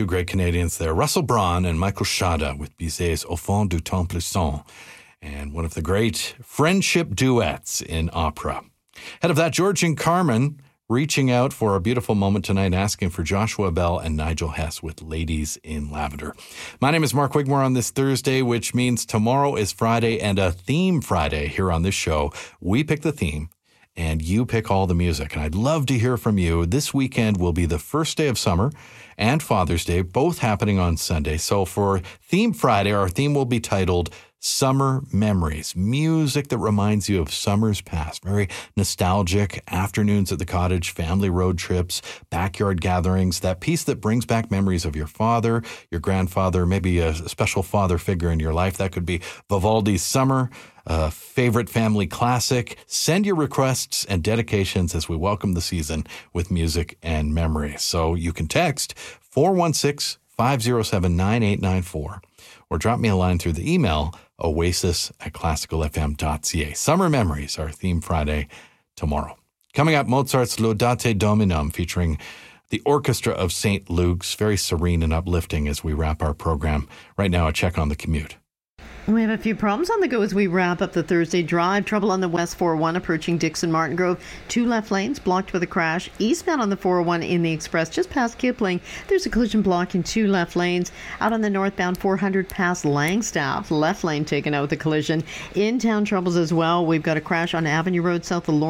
Two great Canadians there, Russell Braun and Michael Shada with Bizet's Au fond du temple son, and one of the great friendship duets in opera. Ahead of that, George and Carmen reaching out for a beautiful moment tonight, asking for Joshua Bell and Nigel Hess with Ladies in Lavender. My name is Mark Wigmore on this Thursday, which means tomorrow is Friday and a theme Friday here on this show. We pick the theme and you pick all the music. And I'd love to hear from you. This weekend will be the first day of summer and Father's Day, both happening on Sunday. So for Theme Friday, our theme will be titled Summer Memories, music that reminds you of summers past, very nostalgic afternoons at the cottage, family road trips, backyard gatherings, that piece that brings back memories of your father, your grandfather, maybe a special father figure in your life. That could be Vivaldi's Summer, a favorite family classic. Send your requests and dedications as we welcome the season with music and memories. So you can text 416-507-9894 or drop me a line through the email oasis@classicalfm.ca. Summer Memories, our theme Friday tomorrow. Coming up, Mozart's Laudate Dominum featuring the Orchestra of St. Luke's. Very serene and uplifting as we wrap our program. Right now, a check on the commute. We have a few problems on the go as we wrap up the Thursday drive. Trouble on the West 401 approaching Dixon Martin Grove. 2 left lanes blocked with a crash. Eastbound on the 401 in the Express just past Kipling. There's a collision block in 2 left lanes. Out on the northbound 400 past Langstaff. Left lane taken out with a collision. In town troubles as well. We've got a crash on Avenue Road south of Lawrence